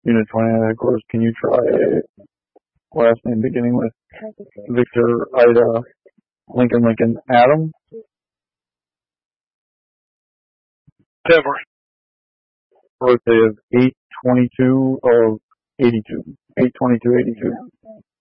Unit 29, of course. Can you try last name beginning with Victor, Ida, Lincoln, Adam? Dever. Birthday of 8/22 of 82. 8/22/82.